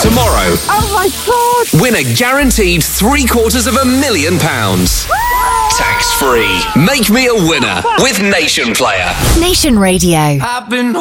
Tomorrow, Oh my God! win a guaranteed £750,000. Tax-free. Make me a winner with Nation Player. Nation Radio. I've been